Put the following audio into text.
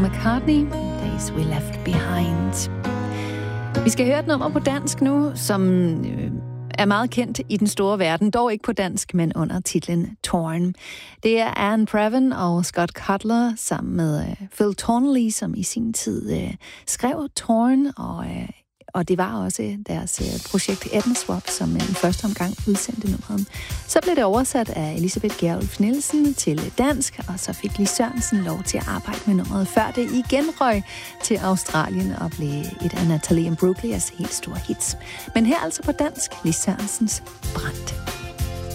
McCartney, Days We Left Behind. Vi skal høre et nummer på dansk nu, som er meget kendt i den store verden, dog ikke på dansk, men under titlen Torn. Det er Anne Previn og Scott Cutler sammen med Phil Thornley, som i sin tid skrev Torn, og det var også deres projekt Etnoswap, som i første omgang udsendte nummeret. Så blev det oversat af Elisabeth Gjerulf Nielsen til dansk, og så fik Lis Sørensen lov til at arbejde med nummeret, før det igen røg til Australien og blev et af Natalie Imbruglias helt store hits. Men her altså på dansk, Lis Sørensens Brændt.